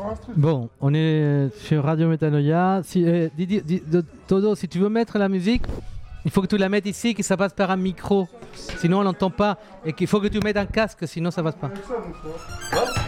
Bon, on est sur Radio Métanoïa. Todo, si tu veux mettre la musique, il faut que tu la mettes ici, que ça passe par un micro. Sinon, on n'entend pas. Et qu'il faut que tu mettes un casque, sinon ça passe pas.